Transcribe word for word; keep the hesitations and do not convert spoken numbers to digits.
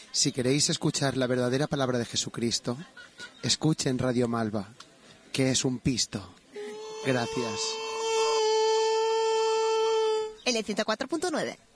Si queréis escuchar la verdadera palabra de Jesucristo, escuchen Radio Malva, que es un pisto. Gracias. El ciento cuatro punto nueve.